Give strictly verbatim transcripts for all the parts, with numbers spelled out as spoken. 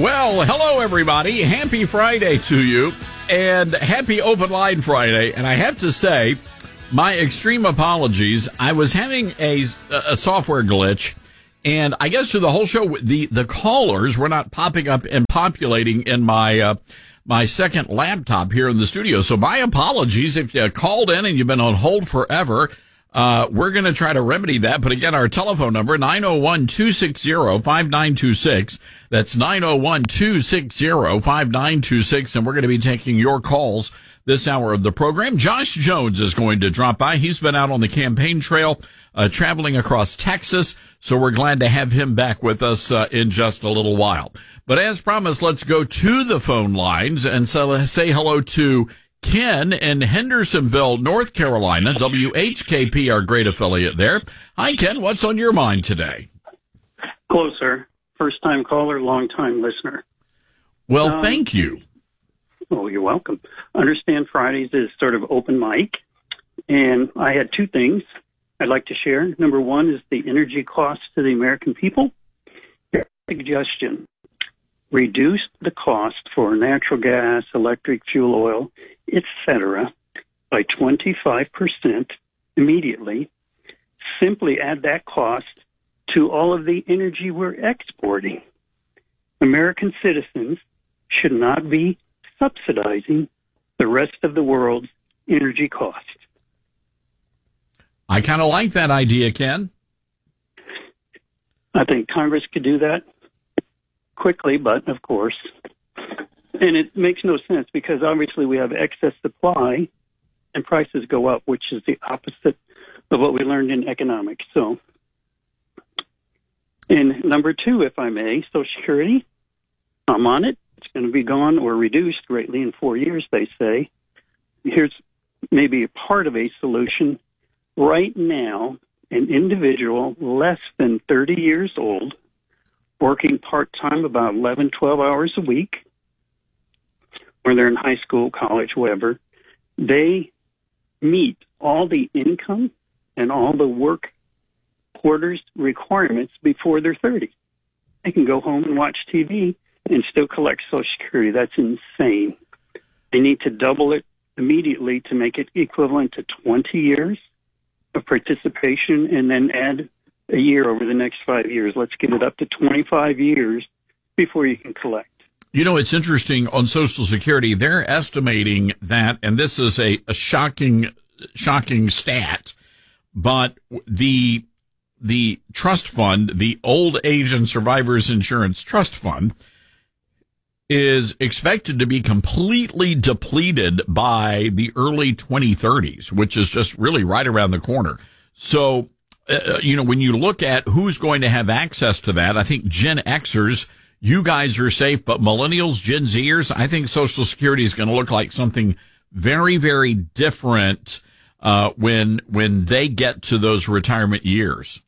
Well, hello, everybody. Happy Friday to you, and happy Open Line Friday. And I have to say, my extreme apologies. I was having a, a software glitch, and I guess through the whole show, the, the callers were not popping up and populating in my uh, my second laptop here in the studio. So my apologies if you called in and you've been on hold forever. Uh, we're going to try to remedy that. But again, our telephone number, nine oh one, two six zero, five nine two six. That's nine oh one, two six zero, five nine two six. And we're going to be taking your calls this hour of the program. Josh Jones is going to drop by. He's been out on the campaign trail, uh, traveling across Texas. So we're glad to have him back with us, uh, in just a little while. But as promised, let's go to the phone lines and so say hello to Ken in Hendersonville, North Carolina. W H K P, our great affiliate there. Hi, Ken. What's on your mind today? Hello, sir. First-time caller, long-time listener. Well, um, thank you. Oh, you're welcome. Understand Fridays is sort of open mic, and I had two things I'd like to share. Number one is the energy cost to the American people. Suggestion: reduce the cost for natural gas, electric, fuel oil, et cetera, by twenty-five percent immediately. Simply add that cost to all of the energy we're exporting. American citizens should not be subsidizing the rest of the world's energy costs. I kind of like that idea, Ken. I think Congress could do that quickly, but of course, and it makes no sense because obviously we have excess supply and prices go up, which is the opposite of what we learned in economics. So, and number two, if I may, Social Security, I'm on it. It's going to be gone or reduced greatly in four years, they say. Here's maybe a part of a solution. Right now, an individual less than thirty years old, working part-time about eleven, twelve hours a week, when they're in high school, college, whatever, they meet all the income and all the work quarters requirements before they're thirty. They can go home and watch T V and still collect Social Security. That's insane. They need to double it immediately to make it equivalent to twenty years of participation and then add a year over the next five years. Let's get it up to twenty-five years before you can collect. You know, it's interesting on Social Security. They're estimating that, and this is a, a shocking, shocking stat, but the, the trust fund, the Old Age and Survivors Insurance Trust Fund, is expected to be completely depleted by the early twenty thirties, which is just really right around the corner. So, Uh, you know, when you look at who's going to have access to that, I think Gen Xers, you guys are safe, but millennials, Gen Zers, I think Social Security is going to look like something very, very different uh, when when they get to those retirement years.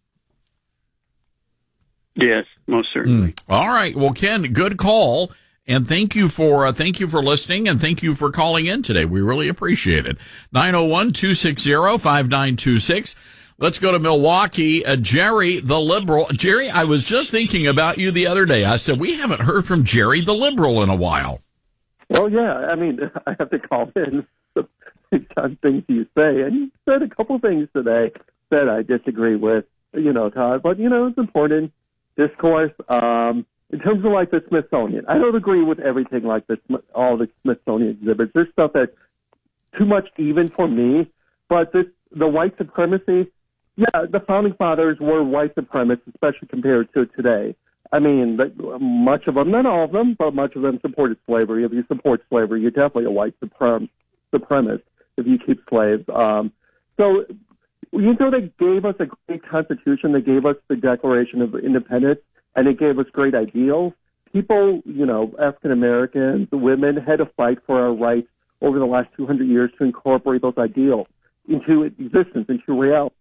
Yes, most certainly. Mm. All right. Well, Ken, good call. And thank you for, uh, thank you for listening and thank you for calling in today. We really appreciate it. nine oh one, two six zero, five nine two six. Let's go to Milwaukee. Uh, Jerry, the liberal. Jerry, I was just thinking about you the other day. I said, we haven't heard from Jerry, the liberal, in a while. Well, yeah. I mean, I have to call in on things you say. And you said a couple things today that I disagree with, you know, Todd. But, you know, it's important discourse. Um, in terms of, like, the Smithsonian, I don't agree with everything like this, all the Smithsonian exhibits. There's stuff that's too much even for me. But this, the white supremacy, yeah, the founding fathers were white supremacists, especially compared to today. I mean, much of them, not all of them, but much of them supported slavery. If you support slavery, you're definitely a white suprem- supremacist if you keep slaves. Um, so, you know, they gave us a great constitution. They gave us the Declaration of Independence, and it gave us great ideals. People, you know, African Americans, women had to fight for our rights over the last two hundred years to incorporate those ideals into existence, into reality.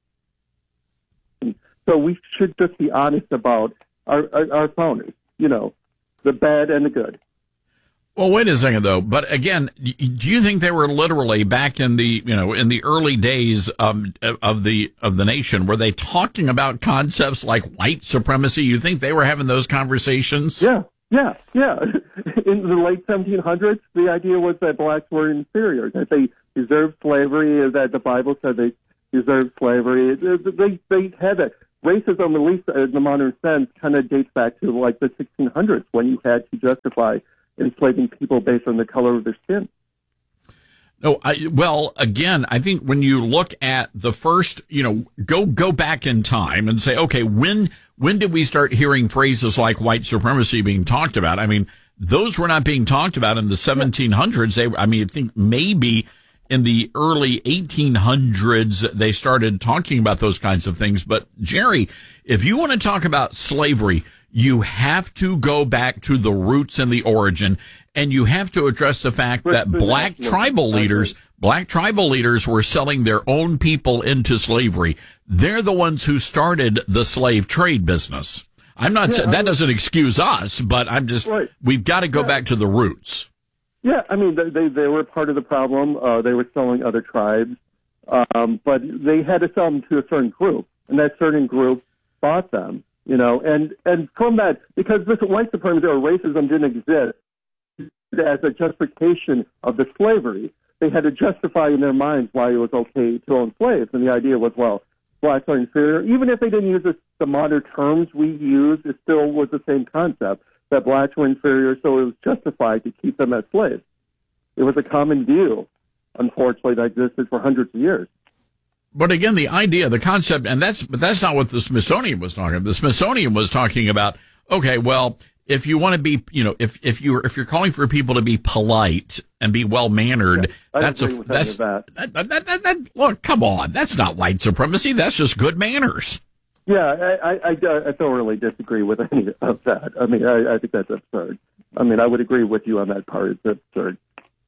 So we should just be honest about our, our, our founders, you know, the bad and the good. Well, wait a second, though. But again, do you think they were literally back in the, you know, in the early days um, of the of the nation, were they talking about concepts like white supremacy? You think they were having those conversations? Yeah, Yeah, yeah. In the late seventeen hundreds, the idea was that blacks were inferior, that they deserved slavery, that the Bible said they deserved slavery. They, they had a racism, at least in the modern sense, kind of dates back to like the sixteen hundreds when you had to justify enslaving people based on the color of their skin. No, I, well, again, I think when you look at the first, you know, go go back in time and say, okay, when when did we start hearing phrases like white supremacy being talked about? I mean, those were not being talked about in the seventeen hundreds. They, I mean, I think maybe in the early eighteen hundreds they started talking about those kinds of things. But Jerry, if you want to talk about slavery, you have to go back to the roots and the origin. And you have to address the fact that black tribal leaders, black tribal leaders were selling their own people into slavery. They're the ones who started the slave trade business. I'm not saying that doesn't excuse us, but I'm just, right. we've got to go yeah. back to the roots. Yeah, I mean, they they, they were part of the problem. Uh, they were selling other tribes, um, but they had to sell them to a certain group, and that certain group bought them. You know, and and from that, because this white supremacy or racism didn't exist as a justification of the slavery, they had to justify in their minds why it was okay to own slaves. And the idea was, well, blacks are inferior. Even if they didn't use the, the modern terms we use, it still was the same concept, that blacks were inferior, so it was justified to keep them as slaves. It was a common view, unfortunately, that existed for hundreds of years. But again, the idea, the concept, and that's but that's not what the Smithsonian was talking about. The Smithsonian was talking about, okay, well, if you want to be, you know, if if you're if you're calling for people to be polite and be well mannered, yeah, that's a that's that. That, that, that, that. Look, come on, that's not white supremacy. That's just good manners. Yeah, I I, I, I thoroughly disagree with any of that. I mean, I, I think that's absurd. I mean, I would agree with you on that part. It's absurd.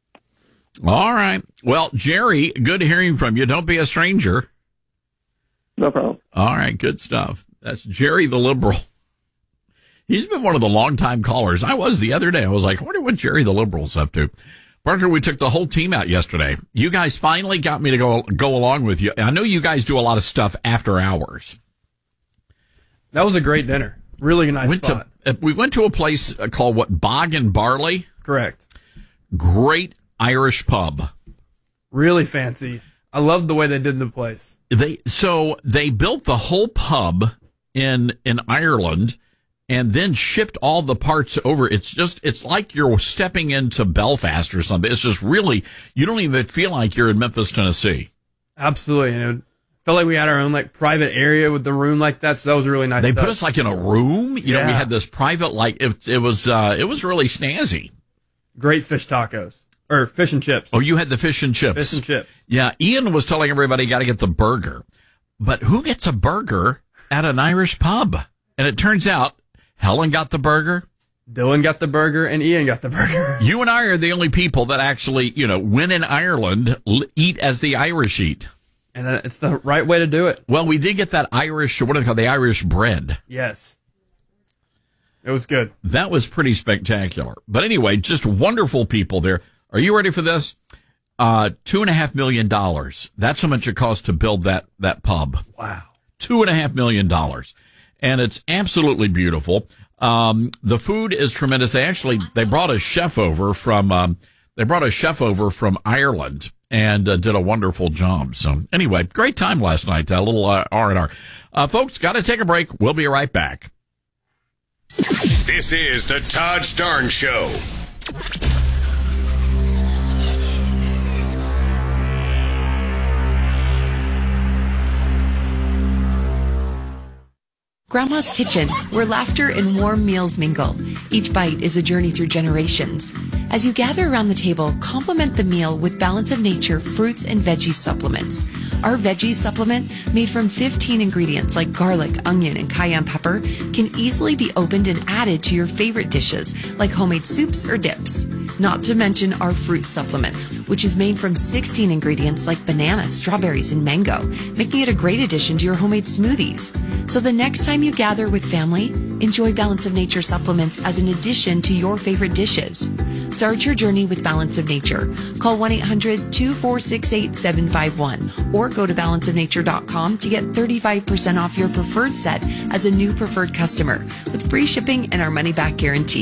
All right. Well, Jerry, good hearing from you. Don't be a stranger. No problem. All right, good stuff. That's Jerry the Liberal. He's been one of the longtime callers. I was the other day. I was like, I wonder what Jerry the Liberal's up to. Parker, we took the whole team out yesterday. You guys finally got me to go go along with you. I know you guys do a lot of stuff after hours. That was a great dinner. Really nice went spot. To, we went to a place called, what, Bog and Barley? Correct. Great Irish pub. Really fancy. I loved the way they did the place. They So they built the whole pub in in Ireland and then shipped all the parts over. It's just, it's like you're stepping into Belfast or something. It's just really, you don't even feel like you're in Memphis, Tennessee. Absolutely. And it felt like we had our own like private area with the room like that. So that was really nice. They stuff. put us like in a room. You yeah. know, we had this private, like, it, it was, uh, it was really snazzy. Great fish tacos. Or fish and chips. Oh, you had the fish and chips. Fish and chips. Yeah. Ian was telling everybody you got to get the burger. But who gets a burger at an Irish pub? And it turns out Helen got the burger. Dylan got the burger and Ian got the burger. You and I are the only people that actually, you know, when in Ireland, eat as the Irish eat. And it's the right way to do it. Well, we did get that Irish, what do they call it, the Irish bread. Yes. It was good. That was pretty spectacular. But anyway, just wonderful people there. Are you ready for this? Uh, two and a half million dollars. That's how much it cost to build that, that pub. Wow. Two and a half million dollars. And it's absolutely beautiful. Um, the food is tremendous. They actually, they brought a chef over from, um, they brought a chef over from Ireland and uh, did a wonderful job. So anyway, great time last night. A little uh, R and R. Uh, folks, got to take a break. We'll be right back. This is the Todd Starnes Show. Grandma's Kitchen, where laughter and warm meals mingle. Each bite is a journey through generations. As you gather around the table, complement the meal with Balance of Nature fruits and veggie supplements. Our veggie supplement, made from fifteen ingredients like garlic, onion, and cayenne pepper, can easily be opened and added to your favorite dishes, like homemade soups or dips. Not to mention our fruit supplement, which is made from sixteen ingredients like banana, strawberries, and mango, making it a great addition to your homemade smoothies. So the next time you gather with family, enjoy Balance of Nature supplements as an addition to your favorite dishes. Start your journey with Balance of Nature. Call one eight hundred two four six eight seven five one or go to balance of nature dot com to get thirty-five percent off your preferred set as a new preferred customer with free shipping and our money-back guarantee.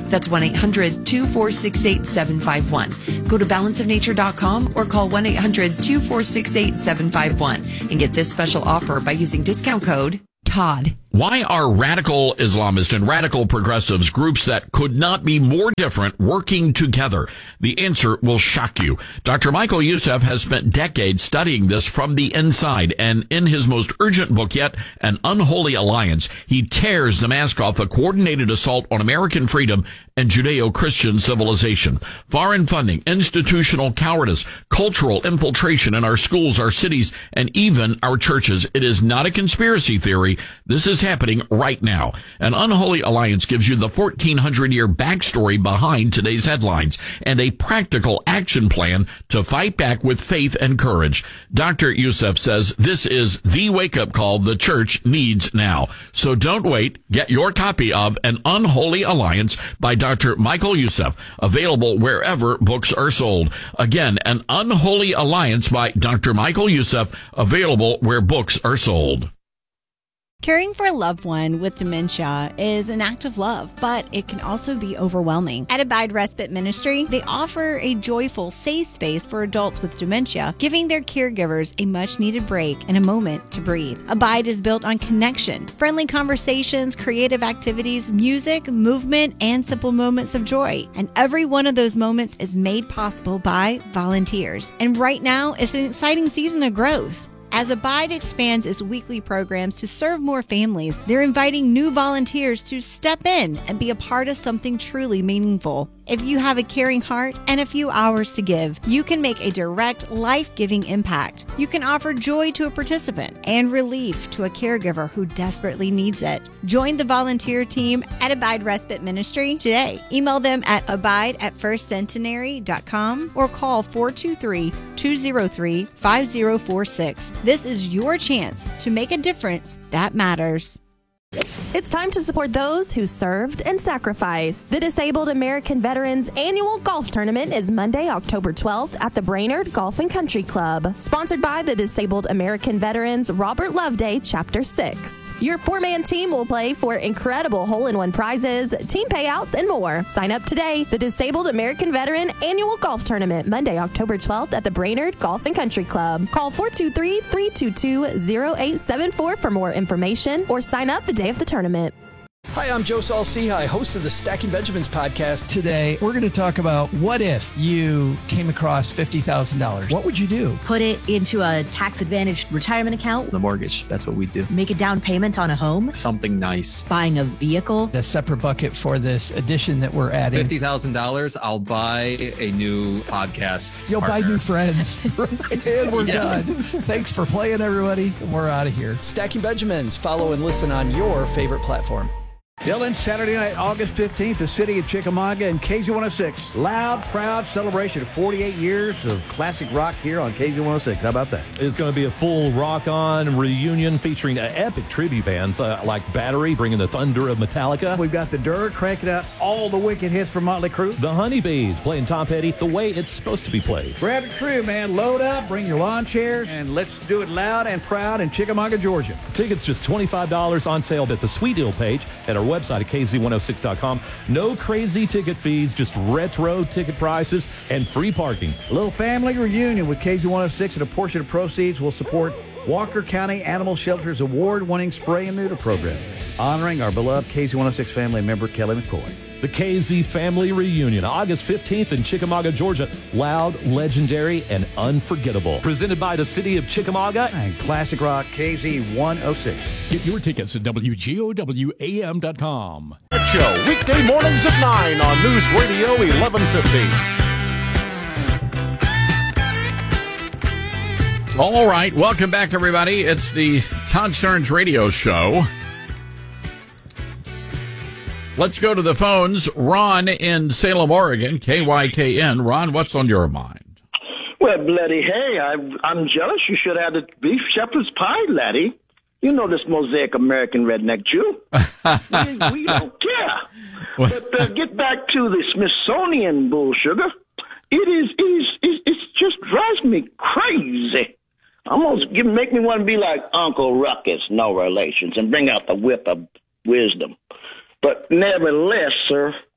That's one eight hundred two four six eight seven five one. Go to balance of nature dot com or call one eight hundred two four six eight seven five one and get this special offer by using discount code Todd. Why are radical Islamists and radical progressives, groups that could not be more different, working together? The answer will shock you. Doctor Michael Youssef has spent decades studying this from the inside, and in his most urgent book yet, An Unholy Alliance, he tears the mask off a coordinated assault on American freedom and Judeo-Christian civilization. Foreign funding, institutional cowardice, cultural infiltration in our schools, our cities, and even our churches. It is not a conspiracy theory. This is happening right now. An Unholy Alliance gives you the fourteen hundred year backstory behind today's headlines and a practical action plan to fight back with faith and courage. Doctor Youssef says this is the wake-up call the church needs now. So don't wait. Get your copy of An Unholy Alliance by Doctor Michael Youssef, available wherever books are sold. Again, An Unholy Alliance by Doctor Michael Youssef, available where books are sold. Caring for a loved one with dementia is an act of love, but it can also be overwhelming. At Abide Respite Ministry, they offer a joyful, safe space for adults with dementia, giving their caregivers a much-needed break and a moment to breathe. Abide is built on connection, friendly conversations, creative activities, music, movement, and simple moments of joy. And every one of those moments is made possible by volunteers. And right now, it's an exciting season of growth. As Abide expands its weekly programs to serve more families, they're inviting new volunteers to step in and be a part of something truly meaningful. If you have a caring heart and a few hours to give, you can make a direct, life-giving impact. You can offer joy to a participant and relief to a caregiver who desperately needs it. Join the volunteer team at Abide Respite Ministry today. Email them at abide at first centenary dot com or call four two three, two zero three, five zero four six. This is your chance to make a difference that matters. It's time to support those who served and sacrificed. The Disabled American Veterans Annual Golf Tournament is Monday, October twelfth at the Brainerd Golf and Country Club. Sponsored by the Disabled American Veterans Robert Loveday Chapter six. Your four-man team will play for incredible hole-in-one prizes, team payouts, and more. Sign up today. The Disabled American Veteran Annual Golf Tournament, Monday, October twelfth at the Brainerd Golf and Country Club. Call four two three, three two two, zero eight seven four for more information or sign up the day of the tournament. Hi, I'm Joe Saul-Sehy, host of the Stacking Benjamins podcast. Today, we're going to talk about what if you came across fifty thousand dollars? What would you do? Put it into a tax-advantaged retirement account. The mortgage, that's what we do. Make a down payment on a home. Something nice. Buying a vehicle. The separate bucket for this addition that we're adding. fifty thousand dollars, I'll buy a new podcast You'll partner. buy new friends. And we're yeah. done. Thanks for playing, everybody. We're out of here. Stacking Benjamins. Follow and listen on your favorite platform. Dylan, Saturday night, August fifteenth, the city of Chickamauga and K Z one oh six. Loud, proud celebration of forty-eight years of classic rock here on K Z one oh six. How about that? It's going to be a full rock-on reunion featuring uh, epic tribute bands uh, like Battery, bringing the thunder of Metallica. We've got the Dirt cranking out all the wicked hits from Motley Crue. The Honeybees playing Tom Petty the way it's supposed to be played. Grab your crew, man. Load up, bring your lawn chairs, and let's do it loud and proud in Chickamauga, Georgia. Tickets just twenty-five dollars on sale at the Sweet Deal page at our website at K Z one oh six dot com. No crazy ticket fees, just retro ticket prices and free parking. A little family reunion with K Z one oh six, and a portion of proceeds will support Walker County Animal Shelter's award-winning spray and neuter program, honoring our beloved K Z one oh six family member, Kelly McCoy. The K Z Family Reunion, August fifteenth in Chickamauga, Georgia. Loud, legendary, and unforgettable. Presented by the city of Chickamauga and Classic Rock K Z one oh six. Get your tickets at W G O W A M dot com. Show, weekday mornings at nine on News Radio eleven fifty. All right, welcome back, everybody. It's the Todd Starnes Radio Show. Let's go to the phones. Ron in Salem, Oregon, K Y K N. Ron, what's on your mind? Well, bloody hey, I'm, I'm jealous. You should have the beef shepherd's pie, laddie. You know this mosaic American redneck Jew. we, we don't care. But uh, get back to the Smithsonian bull sugar. It is, it is, it, it just drives me crazy. Almost give, make me want to be like Uncle Ruckus, no relations, and bring out the whip of wisdom. But nevertheless, sir,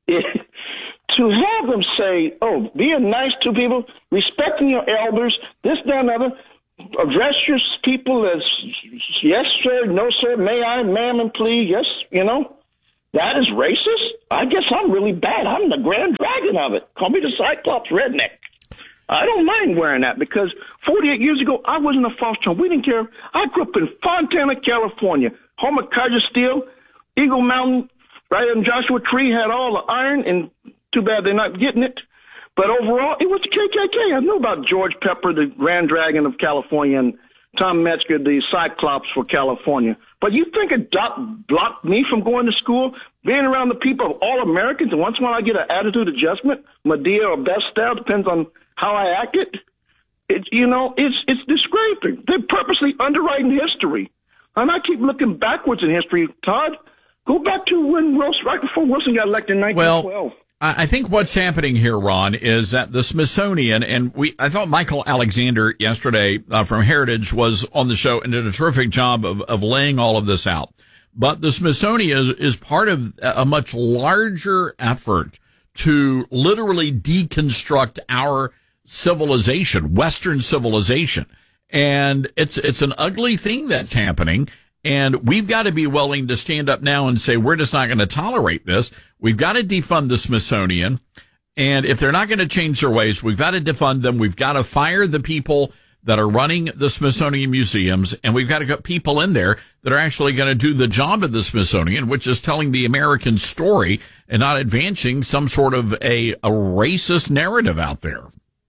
it, to have them say, oh, being nice to people, respecting your elders, this, that, and other, address your people as yes, sir, no, sir, may I, ma'am, and please, yes, you know, that is racist? I guess I'm really bad. I'm the grand dragon of it. Call me the Cyclops redneck. I don't mind wearing that because forty-eight years ago, I wasn't a foster home. We didn't care. I grew up in Fontana, California, home of Kaiser Steel, Eagle Mountain, right in Joshua Tree, had all the iron, and too bad they're not getting it. But overall, it was the K K K. I knew about George Pepper, the Grand Dragon of California, and Tom Metzger, the Cyclops for California. But you think it blocked me from going to school, being around the people of all Americans, and once in a while I get an attitude adjustment, Medea or best style, depends on how I act it. It's, you know, it's it's disgraceful. They're purposely underwriting history. And I keep looking backwards in history, Todd. Go back to when Wilson, right before Wilson got elected in nineteen twelve. Well, I think what's happening here, Ron, is that the Smithsonian, and we, I thought Michael Alexander yesterday uh, from Heritage was on the show and did a terrific job of, of laying all of this out. But the Smithsonian is, is part of a much larger effort to literally deconstruct our civilization, Western civilization. And it's, it's an ugly thing that's happening. And we've got to be willing to stand up now and say, we're just not going to tolerate this. We've got to defund the Smithsonian. And if they're not going to change their ways, we've got to defund them. We've got to fire the people that are running the Smithsonian museums. And we've got to get people in there that are actually going to do the job of the Smithsonian, which is telling the American story and not advancing some sort of a, a racist narrative out there.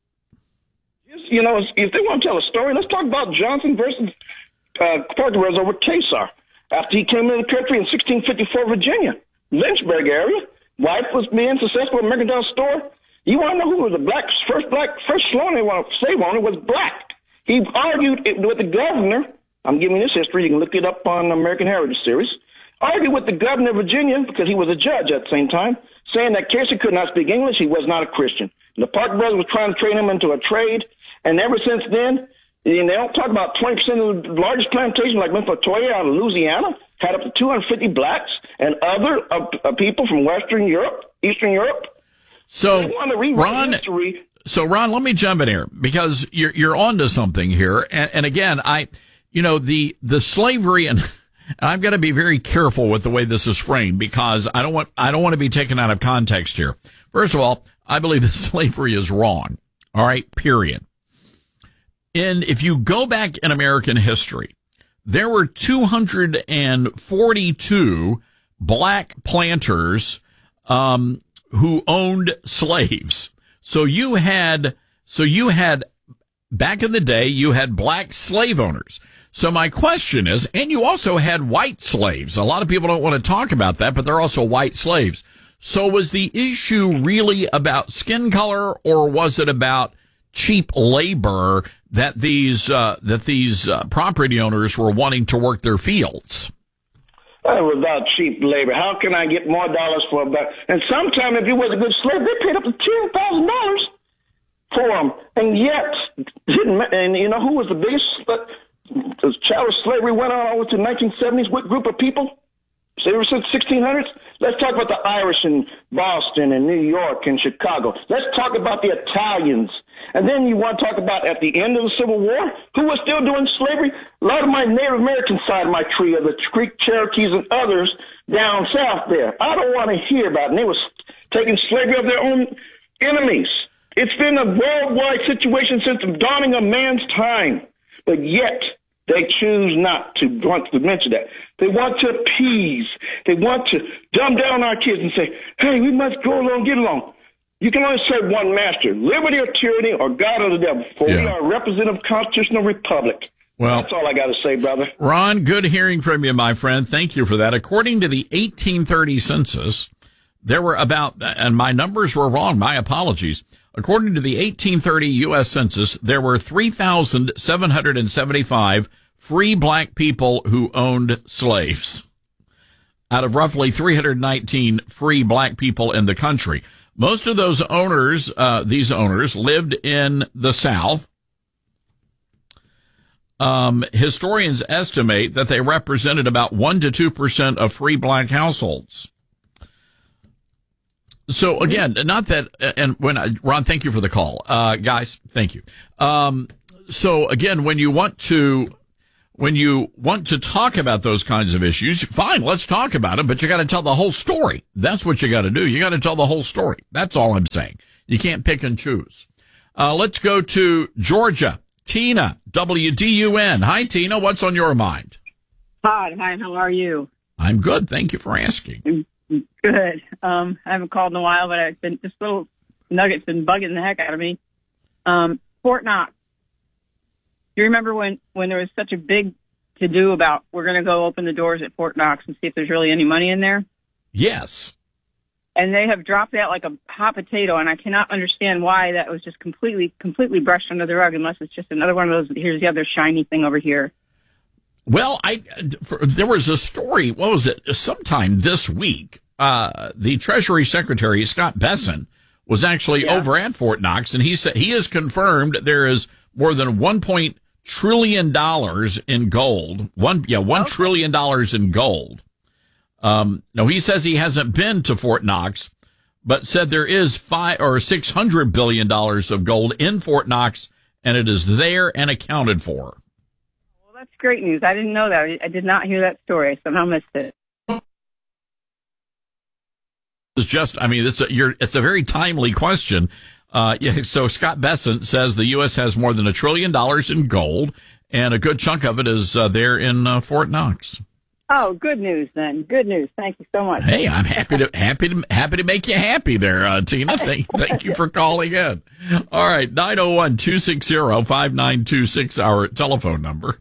You know, if they want to tell a story, let's talk about Johnson versus Uh, Parker was over Kesar after he came into the country in sixteen fifty-four, Virginia, Lynchburg area. Wife was being successful at Mercantile Store. You want to know who was the black first black first slave owner? Slave owner was black. He argued it with the governor. I'm giving you this history. You can look it up on American Heritage Series. Argued with the governor of Virginia because he was a judge at the same time, saying that Kesar could not speak English. He was not a Christian. And the Parker brothers were trying to train him into a trade, and ever since then. And they don't talk about twenty percent of the largest plantation like Memphis out of Louisiana had up to two hundred fifty blacks and other uh, uh, people from Western Europe, Eastern Europe. So, Ron, history. so Ron, let me jump in here because you're, you're onto something here. And, and again, I, you know, the, the slavery and, and I've got to be very careful with the way this is framed because I don't want, I don't want to be taken out of context here. First of all, I believe that slavery is wrong. All right, period. And if you go back in American history, there were two hundred forty-two black planters um, who owned slaves. So you had, so you had back in the day, you had black slave owners. So my question is, and you also had white slaves. A lot of people don't want to talk about that, but they're also white slaves. So was the issue really about skin color, or was it about cheap labor that these uh, that these uh, property owners were wanting to work their fields? It was about cheap labor. How can I get more dollars for a buck? And sometimes, if you was a good slave, they paid up to ten thousand dollars for them. And yet, didn't and you know who was the biggest? Uh, chattel slavery went on over to the nineteen seventies. What group of people? So ever since sixteen hundreds. Let's talk about the Irish in Boston and New York and Chicago. Let's talk about the Italians. And then you want to talk about at the end of the Civil War, who was still doing slavery? A lot of my Native American side of my tree are the Creek Cherokees and others down south there. I don't want to hear about it. And they were taking slavery of their own enemies. It's been a worldwide situation since the dawning of man's time. But yet, they choose not to want to mention that. They want to appease. They want to dumb down our kids and say, hey, we must go along, get along. You can only serve one master, liberty or tyranny or God or the devil, for yeah. we are a representative constitutional republic. Well, that's all I got to say, brother. Ron, good hearing from you, my friend. Thank you for that. According to the eighteen thirty census, there were about, and my numbers were wrong, my apologies. According to the eighteen thirty U S Census, there were three thousand seven hundred seventy-five free black people who owned slaves out of roughly three hundred nineteen free black people in the country. Most of those owners, uh, these owners lived in the South. Um, historians estimate that they represented about one to two percent of free black households. So again, not that, and when I, Ron, thank you for the call, uh, guys, thank you. Um, so again, when you want to, when you want to talk about those kinds of issues, fine, let's talk about it, but you got to tell the whole story. That's what you got to do. You got to tell the whole story. That's all I'm saying. You can't pick and choose. Uh, let's go to Georgia. Tina, W D U N. Hi, Tina. What's on your mind? Hi, hi. How are you? I'm good. Thank you for asking. Good. Um, I haven't called in a while, but I've been, this little nugget's been bugging the heck out of me. Um, Fort Knox. Do you remember when, when there was such a big to-do about we're going to go open the doors at Fort Knox and see if there's really any money in there? Yes. And they have dropped that like a hot potato, and I cannot understand why that was just completely, completely brushed under the rug, unless it's just another one of those, here's the other shiny thing over here. Well, I for, there was a story, what was it, sometime this week, uh, the Treasury Secretary, Scott Bessent, was actually yeah. over at Fort Knox, and he said he has confirmed there is more than one point trillion dollars in gold. One, yeah, one okay. trillion dollars in gold. Um, no, he says he hasn't been to Fort Knox, but said there is five or six hundred billion dollars of gold in Fort Knox, and it is there and accounted for. Well, that's great news. I didn't know that. I did not hear that story. I somehow missed it. It's just, I mean, it's a, you're, it's a very timely question. Uh, yeah, so Scott Bessent says the U S has more than a trillion dollars in gold, and a good chunk of it is uh, there in uh, Fort Knox. Oh, good news then. Good news. Thank you so much. Hey, I'm happy to happy to happy to make you happy there, uh, Tina. Thank thank you for calling in. All right, nine oh one, two six zero, five nine two six, our telephone number.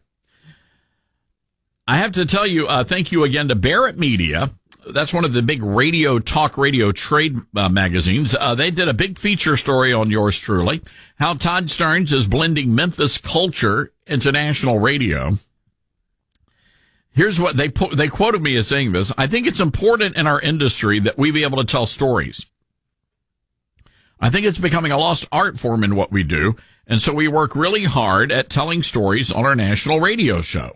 I have to tell you, uh, thank you again to Barrett Media. That's one of the big radio, talk radio trade uh, magazines. Uh, they did a big feature story on yours truly, how Todd Starnes is blending Memphis culture into national radio. Here's what they po- they quoted me as saying this. I think it's important in our industry that we be able to tell stories. I think it's becoming a lost art form in what we do, and so we work really hard at telling stories on our national radio show.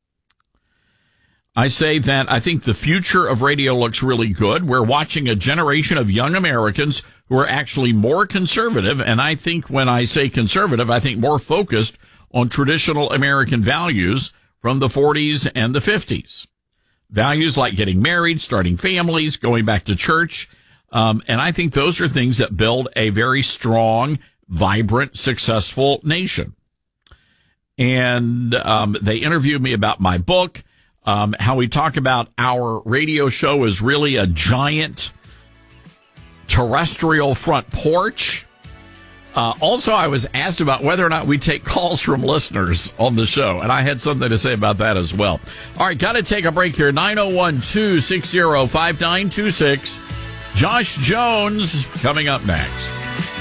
I say that I think the future of radio looks really good. We're watching a generation of young Americans who are actually more conservative, and I think when I say conservative, I think more focused on traditional American values from the forties and the fifties. Values like getting married, starting families, going back to church. Um, and I think those are things that build a very strong, vibrant, successful nation. And um, they interviewed me about my book, um, how we talk about our radio show is really a giant terrestrial front porch. Uh, also, I was asked about whether or not we take calls from listeners on the show, and I had something to say about that as well. All right, got to take a break here. nine oh one, two six zero, five nine two six. Josh Jones coming up next.